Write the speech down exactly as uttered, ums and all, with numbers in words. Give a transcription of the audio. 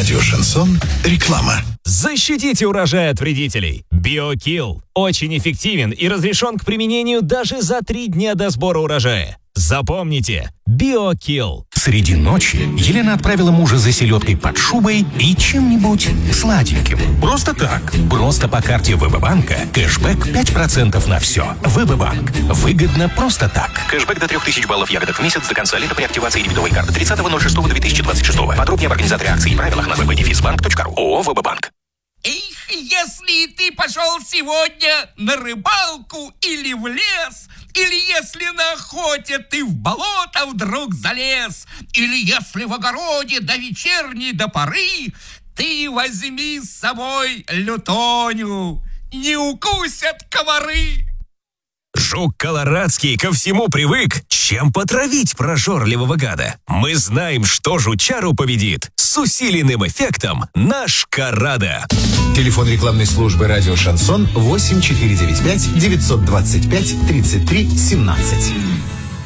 Радио «Шансон». Реклама. Защитите урожай от вредителей. BioKill очень эффективен и разрешен к применению даже за три дня до сбора урожая. Запомните, BioKill. Среди ночи Елена отправила мужа за селедкой под шубой и чем-нибудь сладеньким. Просто так. Просто по карте ВБ-банка. Кэшбэк пять процентов на все. ВБ-банк. Выгодно просто так. Кэшбэк до трех тысяч баллов ягодок в месяц до конца лета при активации дебетовой карты тридцатого ноль шестого две тысячи двадцать шестого. Подробнее об организаторе акции и правилах на вэ бэ дефис банк точка ру. ООО «ВБ-банк». Эх, если ты пошел сегодня на рыбалку или в лес, или если на охоте ты в болото вдруг залез, или если в огороде до вечерней до поры, ты возьми с собой лютоню, не укусят комары. Жук колорадский ко всему привык. Чем потравить прожорливого гада? Мы знаем, что жучару победит. С усиленным эффектом наш Карада. Телефон рекламной службы «Радио Шансон» восемь четыре девять пять девятьсот двадцать пять тридцать три семнадцать.